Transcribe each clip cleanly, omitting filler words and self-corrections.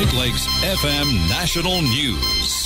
Great Lakes FM National News.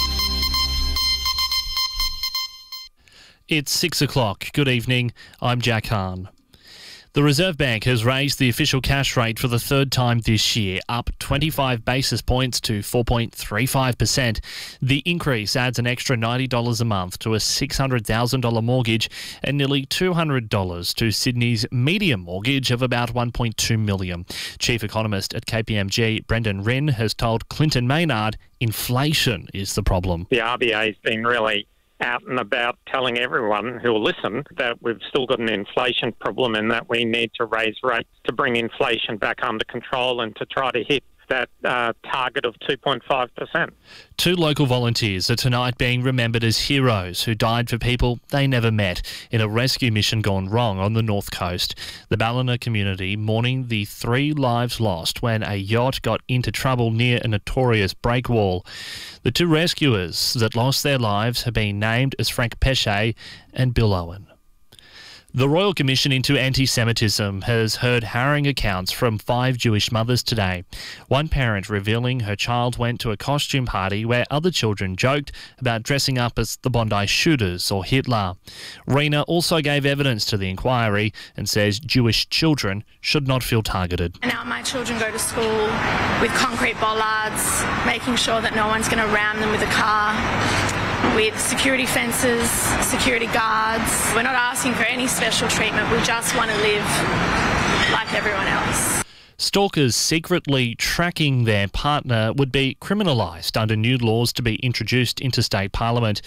It's 6 o'clock. Good evening. I'm Jack Hahn. The Reserve Bank has raised the official cash rate for the third time this year, up 25 basis points to 4.35%. The increase adds an extra $90 a month to a $600,000 mortgage and nearly $200 to Sydney's medium mortgage of about $1.2 million. Chief economist at KPMG, Brendan Wren, has told Clinton Maynard inflation is the problem. The RBA's been really out and about telling everyone who will listen that we've still got an inflation problem and that we need to raise rates to bring inflation back under control and to try to hit that target of 2.5%. Two local volunteers are tonight being remembered as heroes who died for people they never met in a rescue mission gone wrong on the North Coast. The Ballina community mourning the 3 lives lost when a yacht got into trouble near a notorious breakwall. The 2 rescuers that lost their lives have been named as Frank Pesce and Bill Owen. The Royal Commission into Anti-Semitism has heard harrowing accounts from 5 Jewish mothers today. One parent revealing her child went to a costume party where other children joked about dressing up as the Bondi shooters or Hitler. Rena also gave evidence to the inquiry and says Jewish children should not feel targeted. Now my children go to school with concrete bollards, making sure that no one's going to ram them with a car, with security fences, security guards. We're not asking for any special treatment. We just want to live like everyone else. Stalkers secretly tracking their partner would be criminalised under new laws to be introduced into state parliament.